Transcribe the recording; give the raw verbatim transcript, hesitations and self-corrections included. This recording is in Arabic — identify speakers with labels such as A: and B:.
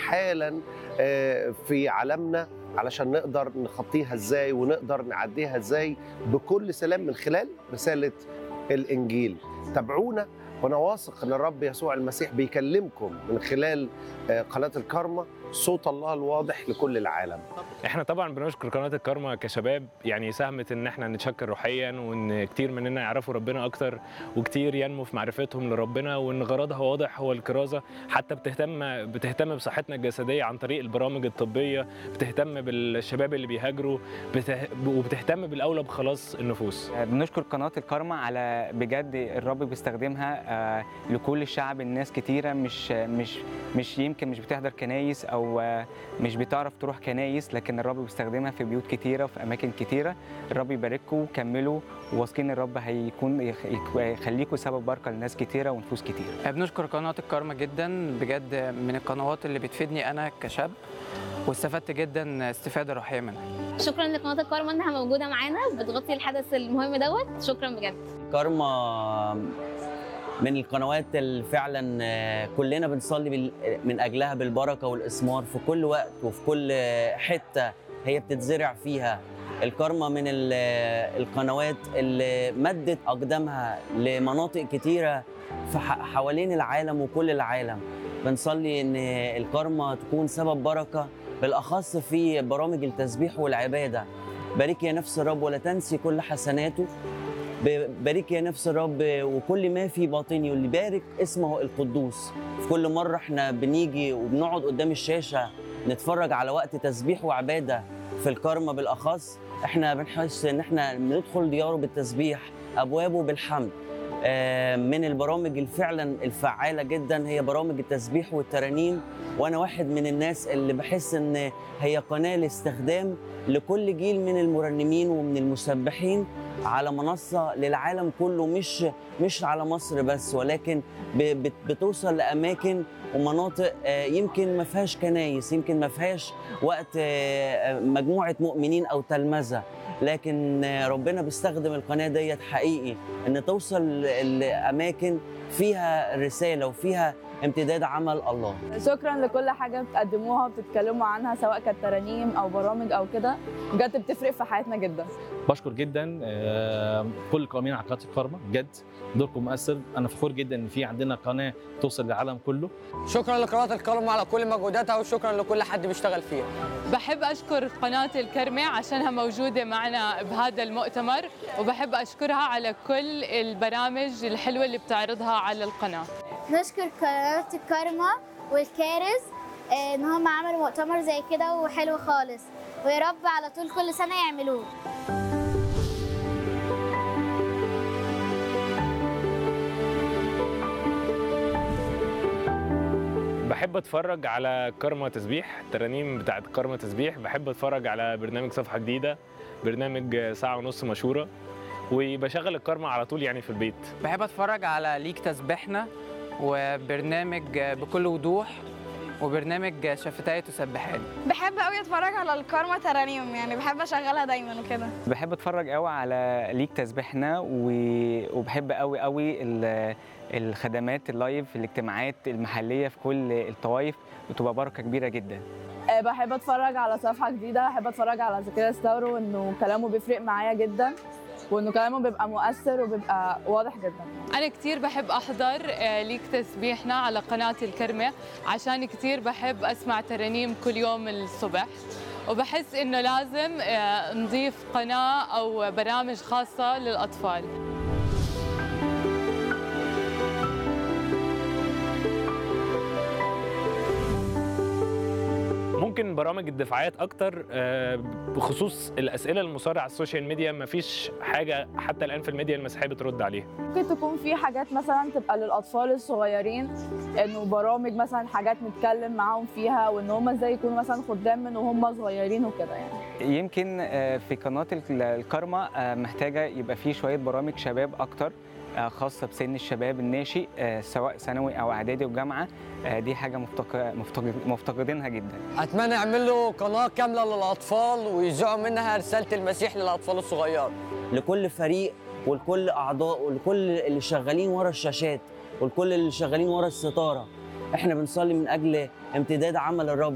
A: حالا في عالمنا علشان نقدر نخطيها ازاي ونقدر نعديها ازاي بكل سلام من خلال رسالة الإنجيل. تابعونا، وانا واثق ان الرب يسوع المسيح بيكلمكم من خلال قناة الكارما، صوت الله الواضح لكل العالم.
B: احنا طبعا بنشكر قناة الكارما كشباب، يعني ساهمت ان احنا نتشكر روحيا، وان كتير مننا يعرفوا ربنا اكتر وكتير ينمو في معرفتهم لربنا، وان غرضها واضح هو الكرازة. حتى بتهتم بتهتم بصحتنا الجسدية عن طريق البرامج الطبية، بتهتم بالشباب اللي بيهاجروا، بته... وبتهتم بالاولى بخلاص النفوس.
C: بنشكر قناة الكارما على بجد الرب بيستخدمها لكل الشعب. الناس كتيرة مش مش مش يمكن مش بتحضر كنايس او مش بتعرف تروح كنايس، لكن الرب بيستخدمها في بيوت كتيرة وفي اماكن كتيرة. الرب يبارككم وكملوا، وواثقين الرب هيكون يخليكم سبب بركة لناس كتيرة ونفوس كتيرة.
D: بنشكر قناة الكارما جدا، بجد من القنوات اللي بتفيدني انا كشاب، واستفدت جدا استفادة روحية منها.
E: شكرا لقناة الكارما انها موجودة معانا بتغطي الحدث المهم دوت. شكرا بجد.
F: كارما من القنوات اللي فعلا كلنا بنصلي من اجلها بالبركه والاثمار في كل وقت وفي كل حته هي بتتزرع فيها. الكارما من القنوات اللي مدت اقدامها لمناطق كتيره في حوالين العالم وكل العالم. بنصلي ان الكارما تكون سبب بركه بالاخص في برامج التسبيح والعباده. بارك يا نفس الرب ولا تنسي كل حسناته. بارك يا نفس الرب وكل ما في باطني، واللي بارك اسمه القدوس. في كل مرة احنا بنيجي وبنقعد قدام الشاشة نتفرج على وقت تسبيح وعبادة في الكارما بالأخص، احنا بنحس ان احنا بندخل دياره بالتسبيح، أبوابه بالحمد. من البرامج الفعلا الفعالة جدا هي برامج التسبيح والترانيم، وانا واحد من الناس اللي بحس ان هي قناة لاستخدام لكل جيل من المرنمين ومن المسبحين على منصة للعالم كله، مش مش على مصر بس، ولكن بتوصل لأماكن ومناطق يمكن ما فيهاش كنايس، يمكن ما فيهاش وقت مجموعة مؤمنين أو تلمذة، لكن ربنا بيستخدم القناة ديت حقيقي إن توصل لأماكن فيها رسالة وفيها امتداد عمل الله.
G: شكرا لكل حاجه بتقدموها وبتتكلموا عنها، سواء كانت ترانيم او برامج او كده، بجد بتفرق في حياتنا جدا.
H: بشكر جدا كل القائمين على قناه الكارما، بجد دوركم مؤثر. انا فخور جدا ان في عندنا قناه توصل للعالم كله.
D: شكرا لقناه الكارما على كل مجهوداتها، وشكرا لكل حد بيشتغل فيها.
I: بحب اشكر قناه الكرمة عشانها موجوده معنا بهذا المؤتمر، وبحب اشكرها على كل البرامج الحلوه اللي بتعرضها على القناه.
E: نشكر قناة الكارما والكارز ان هم عملوا مؤتمر زي كده وحلو خالص، ويا رب على طول كل سنة يعملوه.
B: بحب اتفرج على كارما تسبيح، الترانيم بتاعت كارما تسبيح. بحب اتفرج على برنامج صفحة جديدة، برنامج ساعة ونص مشهورة، وبشغل الكارما على طول يعني في البيت.
D: بحب اتفرج على ليك تسبيحنا، وبرنامج بكل وضوح، وبرنامج شفتاي تسبحاني.
J: بحب قوي اتفرج على الكارما ترانيم، يعني بحب اشغلها دايما وكده.
C: بحب اتفرج قوي على ليك تسبيحنا، وبحب قوي قوي الخدمات اللايف، الاجتماعات المحليه في كل الطوائف، بتبقى بركه كبيره جدا.
G: بحب اتفرج على صفحه جديده، بحب اتفرج على زكريا ستاورو، انه كلامه بيفرق معايا جدا، وانه كلامه بيبقى مؤثر وبيبقى واضح جدا.
I: انا كثير بحب احضر ليك تسبيحنا على قناه الكرمة، عشان كثير بحب اسمع ترانيم كل يوم الصبح، وبحس انه لازم نضيف قناه او برامج خاصه للاطفال.
B: ممكن برامج الدفاعات اكتر بخصوص الاسئله المثاره على السوشيال ميديا، مفيش حاجه حتى الان في الميديا المسيحيه بترد عليها.
G: ممكن تكون في حاجات مثلا تبقى للاطفال الصغيرين، انه برامج مثلا حاجات نتكلم معاهم فيها، وان هم ازاي يكونوا مثلا خدام من وهم صغيرين وكده. يعني
C: يمكن في قناه الكارما محتاجه يبقى في شويه برامج شباب اكتر، خاصة بسن الشباب الناشئ، سواء ثانوي أو إعدادي وجامعة. دي حاجة مفتقدينها جدا.
D: أتمنى يعملوا قناة كاملة للأطفال ويذيعوا منها رسالة المسيح للأطفال الصغيرة.
F: لكل فريق ولكل أعضاء ولكل اللي شغالين ورا الشاشات ولكل اللي شغالين ورا الستارة، احنا بنصلي من اجل امتداد عمل الرب